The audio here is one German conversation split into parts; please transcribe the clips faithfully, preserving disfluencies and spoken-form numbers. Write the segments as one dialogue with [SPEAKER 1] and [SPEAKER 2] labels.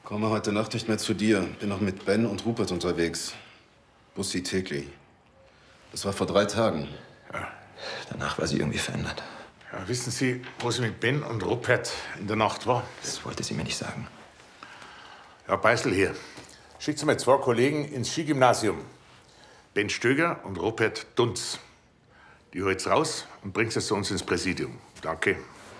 [SPEAKER 1] Komme heute Nacht nicht mehr zu dir. Bin noch mit Ben und Rupert unterwegs. Bussi Tegli. Das war vor drei Tagen.
[SPEAKER 2] Ja.
[SPEAKER 3] Danach war sie irgendwie verändert.
[SPEAKER 2] Ja, wissen Sie, wo sie mit Ben und Rupert in der Nacht war?
[SPEAKER 3] Das wollte sie mir nicht sagen.
[SPEAKER 2] Ja, Beißl hier. Schickt mal zwei Kollegen ins Skigymnasium. Ben Stöger und Rupert Dunz. Die holt's raus und bringt sie zu uns ins Präsidium. Danke.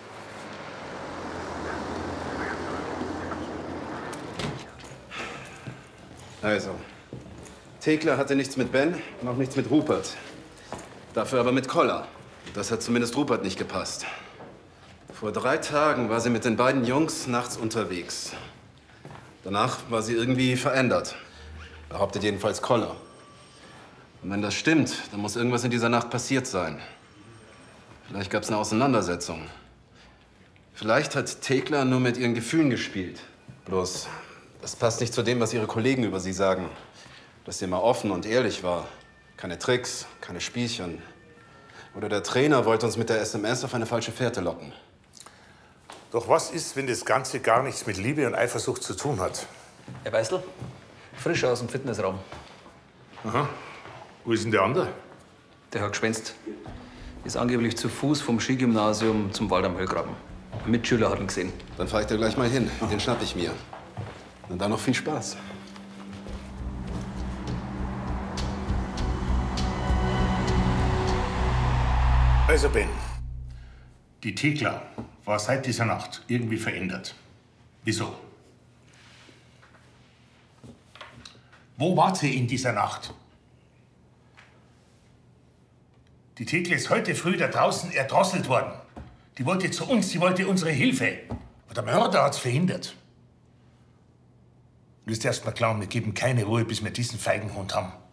[SPEAKER 1] Also, Thekla hatte nichts mit Ben und auch nichts mit Rupert. Dafür aber mit Koller. Das hat zumindest Rupert nicht gepasst. Vor drei Tagen war sie mit den beiden Jungs nachts unterwegs. Danach war sie irgendwie verändert. Behauptet jedenfalls Koller. Und wenn das stimmt, dann muss irgendwas in dieser Nacht passiert sein. Vielleicht gab es eine Auseinandersetzung. Vielleicht hat Thekla nur mit ihren Gefühlen gespielt. Bloß, das passt nicht zu dem, was ihre Kollegen über sie sagen. Dass sie immer offen und ehrlich war. Keine Tricks, keine Spielchen. Oder der Trainer wollte uns mit der S M S auf eine falsche Fährte locken.
[SPEAKER 2] Doch was ist, wenn das Ganze gar nichts mit Liebe und Eifersucht zu tun hat?
[SPEAKER 4] Herr Beißl, frisch aus dem Fitnessraum.
[SPEAKER 2] Aha. Wo ist denn der andere?
[SPEAKER 4] Der hat geschwänzt. Ist angeblich zu Fuß vom Skigymnasium zum Wald am Höllgraben. Ein Mitschüler hat ihn gesehen.
[SPEAKER 1] Dann fahr ich da gleich mal hin. Den schnapp ich mir. Und dann noch viel Spaß.
[SPEAKER 2] Also, Ben, die Thekla war seit dieser Nacht irgendwie verändert. Wieso? Wo war sie in dieser Nacht? Die Thekla ist heute früh da draußen erdrosselt worden. Die wollte zu uns, die wollte unsere Hilfe. Aber der Mörder hat's verhindert. Du musst erst mal glauben, wir geben keine Ruhe, bis wir diesen Feigenhund haben.